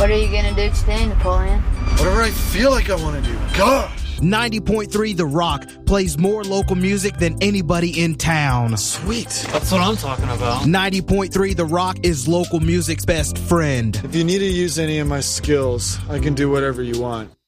What are you gonna do today, Napoleon? Whatever I feel like I want to do. Gosh! 90.3 The Rock plays more local music than anybody in town. Sweet. That's what I'm talking about. 90.3 The Rock is local music's best friend. If you need to use any of my skills, I can do whatever you want.